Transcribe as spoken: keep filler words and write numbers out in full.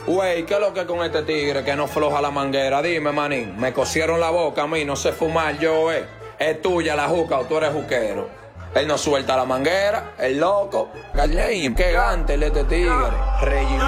Güey, ¿qué es lo que con este tigre que no floja la manguera? Dime, manín, me cosieron la boca a mí, no sé fumar yo, eh. Es tuya la juca o tú eres juquero. Él no suelta la manguera, el loco. Gallein, qué gante este tigre. Rey